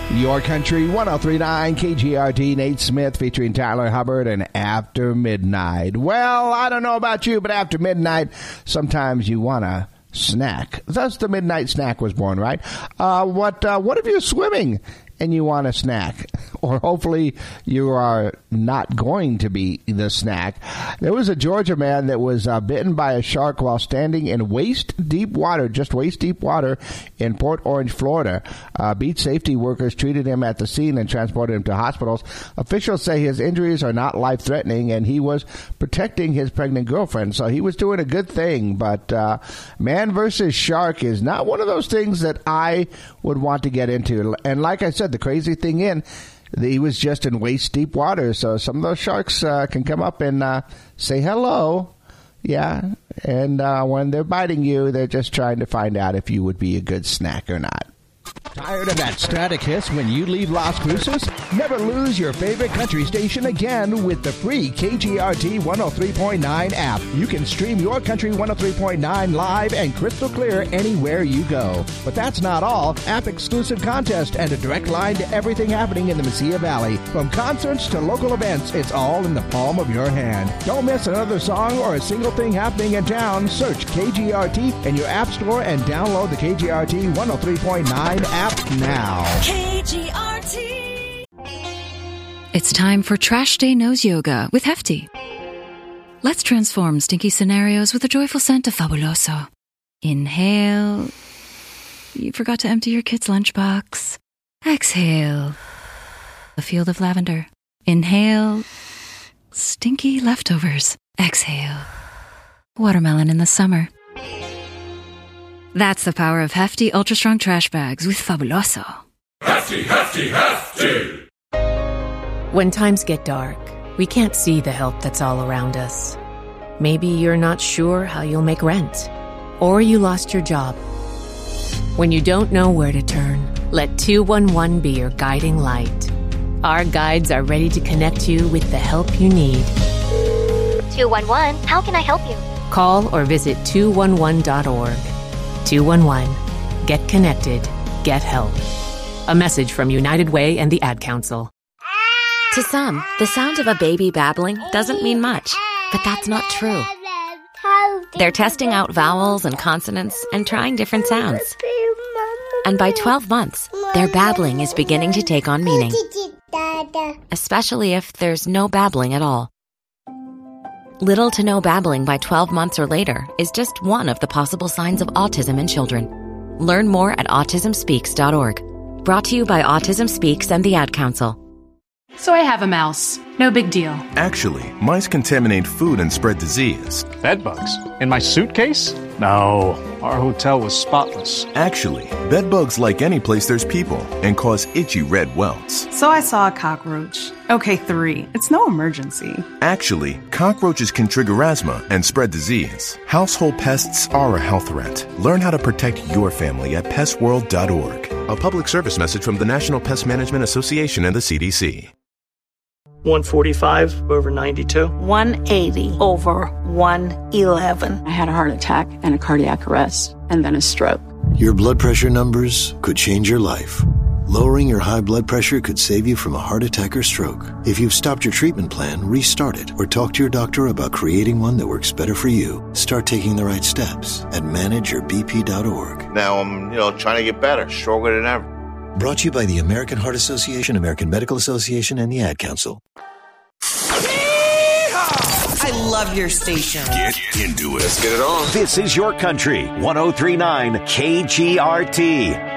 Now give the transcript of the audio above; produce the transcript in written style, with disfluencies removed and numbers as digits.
Your Country 103.9 KGRT, Nate Smith featuring Tyler Hubbard and After Midnight. Well, I don't know about you, but after midnight, sometimes you want to snack. Thus, the Midnight Snack was born, right? What if you're swimming and you want a snack? Or hopefully you are not going to be the snack. There was a Georgia man that was bitten by a shark while standing in waist-deep water, just waist-deep water in Port Orange, Florida. Beach safety workers treated him at the scene and transported him to hospitals. Officials say his injuries are not life-threatening, and he was protecting his pregnant girlfriend, so he was doing a good thing. But man versus shark is not one of those things that I would want to get into. And like I said, the crazy thing he was just in waist-deep water, so some of those sharks can come up and say hello. Yeah, and when they're biting you, they're just trying to find out if you would be a good snack or not. Tired of that static hiss when you leave Las Cruces? Never lose your favorite country station again with the free KGRT 103.9 app. You can stream your Country 103.9 live and crystal clear anywhere you go. But that's not all. App-exclusive contest and a direct line to everything happening in the Mesilla Valley. From concerts to local events, it's all in the palm of your hand. Don't miss another song or a single thing happening in town. Search KGRT in your app store and download the KGRT 103.9 app now. KGRT. It's time for Trash Day Nose Yoga with Hefty. Let's transform stinky scenarios with a joyful scent of Fabuloso. Inhale. You forgot to empty your kid's lunchbox. Exhale. A field of lavender. Inhale. Stinky leftovers. Exhale. Watermelon in the summer. That's the power of Hefty Ultra Strong Trash Bags with Fabuloso. Hefty, Hefty, Hefty! When times get dark, we can't see the help that's all around us. Maybe you're not sure how you'll make rent, or you lost your job. When you don't know where to turn, let 211 be your guiding light. Our guides are ready to connect you with the help you need. 211, how can I help you? Call or visit 211.org. 211. Get connected. Get help. A message from United Way and the Ad Council. To some, the sound of a baby babbling doesn't mean much, but that's not true. They're testing out vowels and consonants and trying different sounds. And by 12 months, their babbling is beginning to take on meaning, especially if there's no babbling at all. Little to no babbling by 12 months or later is just one of the possible signs of autism in children. Learn more at autismspeaks.org. Brought to you by Autism Speaks and the Ad Council. So I have a mouse. No big deal. Actually, mice contaminate food and spread disease. Bedbugs? In my suitcase? No, our hotel was spotless. Actually, bedbugs like any place there's people and cause itchy red welts. So I saw a cockroach. Okay, 3. It's no emergency. Actually, cockroaches can trigger asthma and spread disease. Household pests are a health threat. Learn how to protect your family at pestworld.org. A public service message from the National Pest Management Association and the CDC. 145 over 92. 180 over 111. I had a heart attack and a cardiac arrest, and then a stroke. Your blood pressure numbers could change your life. Lowering your high blood pressure could save you from a heart attack or stroke. If you've stopped your treatment plan, restart it or talk to your doctor about creating one that works better for you. Start taking the right steps at manageyourbp.org. Now I'm, trying to get better, stronger than ever. Brought to you by the American Heart Association, American Medical Association, and the Ad Council. I love your station. Get into it. Let's get it on. This is Your Country 103.9 KGRT.